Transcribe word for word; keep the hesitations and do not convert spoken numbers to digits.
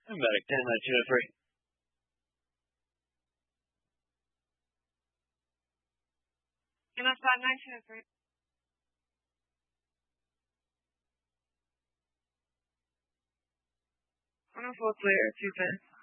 Medic ten nine two oh three. M S five nine two oh three. one oh four clear, two ten.